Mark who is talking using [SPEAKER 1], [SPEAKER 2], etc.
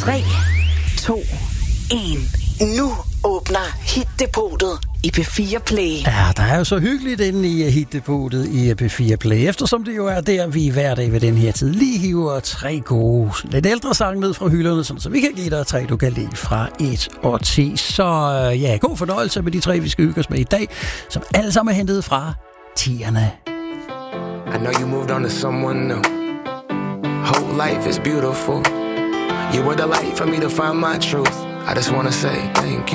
[SPEAKER 1] 3, 2, 1. Nu åbner Hit-depotet i P4 Play.
[SPEAKER 2] Ja, der er jo så hyggeligt inde i Hit-depotet i P4 Play, eftersom det jo er der, vi hver dag ved den her tid lige hiver 3 gode, lidt ældre sange ned fra hylderne, så vi kan give dig 3, du kan lide fra 1 og 10. Så ja, god fornøjelse med de 3, vi skal hygge os med i dag, som alle sammen er hentet fra 10'erne.
[SPEAKER 3] I know you moved on to someone new. Whole life is beautiful. You were the light for me to find my truth. I just wanna say thank you.